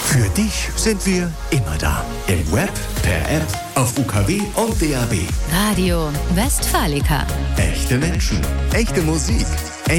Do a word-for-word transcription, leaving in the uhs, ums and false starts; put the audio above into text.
Für dich sind wir immer da. Im Web, per App, auf U K W und D A B. Radio Westfalica. Echte Menschen, echte Musik,